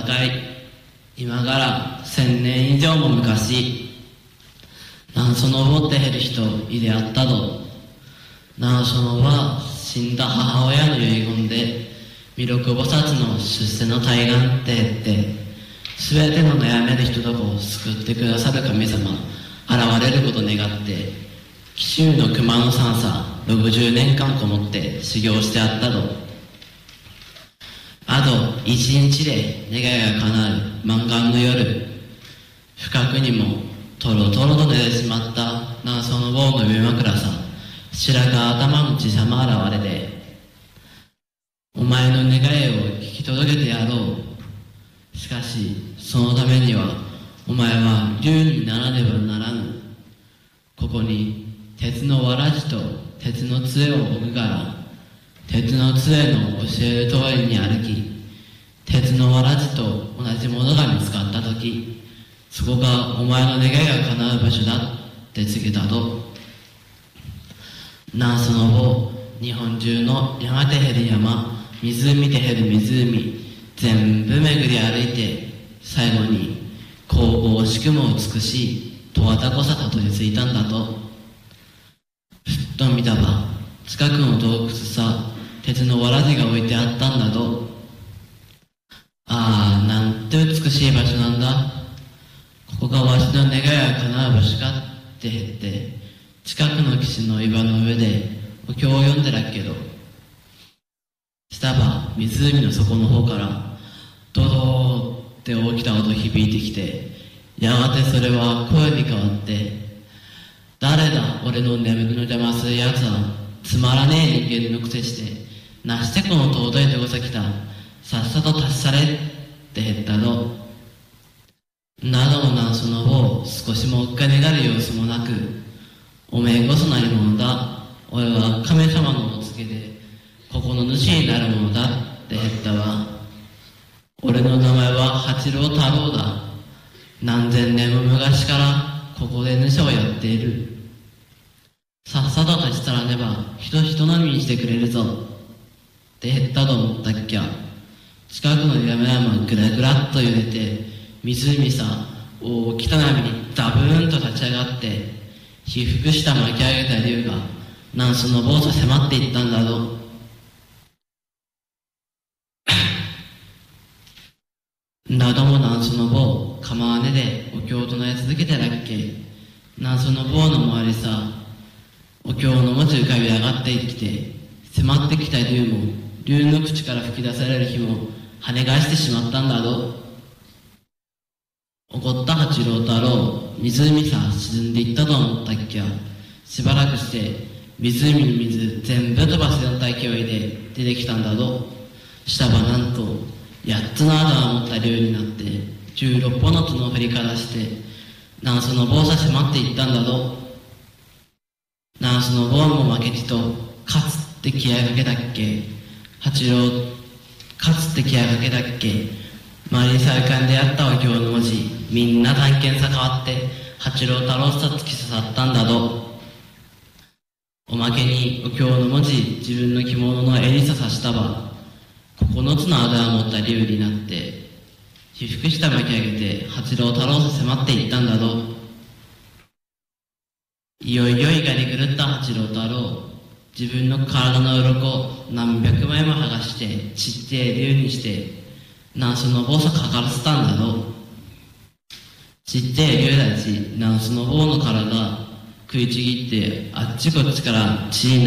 かい、今から1000年以上も昔、なんそのぼってへる人いであったど。なんそのは死んだ母親の遺言で、弥勒菩薩の出世の大願って言って、すべての悩める人どこを救ってくださる神様、現れること願って、紀州の熊野三叉60年間こもって修行してあったど。あと一日で願いが叶う満願の夜、深くにもとろとろと寝てしまった南宋の坊の上枕さ、白髪頭の爺様現れで、お前の願いを聞き届けてやろう。しかしそのためにはお前は竜にならねばならぬ。ここに鉄のわらじと鉄の杖を置くから、鉄の杖の教える通りに歩き、鉄のわらじと同じものが見つかったとき、そこがお前の願いが叶う場所だって告げたと。なあその後、日本中の山てへる山、湖てへる湖、全部巡り歩いて、最後に神々しくも美しい十和田湖さたどり着いたんだと。ふっと見たば、近くの洞窟さ、鉄のわらじが置いてあったんだと。ああ、なんて美しい場所なんだ。ここがわしの願いが叶う場所かって言って、近くの岸の岩の上でお経を読んでらっけど、したば湖の底の方からドドーって大きな音響いてきて、やがてそれは声に変わって、誰だ俺の眠りの邪魔するやつは、つまらねえ人間のくせしてなしてこの尊いとこさ来た、さっさと立ち去れって減ったの。などもなその方、少しもおっかねがる様子もなく、おめえこそ何者だ、俺は神様のお告げでここの主になるものだって減ったわ。俺の名前は八郎太郎だ。何千年も昔からここで主をやっている。さっさと立ち去らねば人並みにしてくれるぞって減ったと思ったっきゃ、近くの山々ぐらぐらっと揺れて、湖さ大きな波にダブーンと立ち上がって、起伏した巻き上げた竜が南宋の坊と迫っていったんだぞ。なども南宋の坊構わねでお経を唱え続けてらっけ。南宋の坊の周りさ、お経の文字浮かび上がってきて、迫ってきた竜も竜の口から吹き出される火も跳ね返してしまったんだぞ。怒った八郎太郎、湖さ沈んでいったと思ったっきゃ、しばらくして湖の水全部飛ばすような勢いで出てきたんだぞ。したばなんと8つの穴を持った竜になって16本の角を振りかざして南宋の坊さ迫っていったんだぞ。南宋の坊も負けじと勝つって気合かけたっけ。八郎勝つって気合かけたっけ。周りにさ浮かんであったお経の文字、みんな探検さ変わって八郎太郎さ突き刺さったんだぞ。おまけにお経の文字、自分の着物の襟さ刺したば、9つの穴を持った竜になって起伏した巻き上げて八郎太郎さ迫っていったんだぞ。いよいよいかに狂った八郎太郎、自分の体の鱗何百枚も剥がしてちってえ竜にして南宋の坊さかからせたんだぞ。ちってえ竜たち南宋の坊の体食いちぎってあっちこっちから血に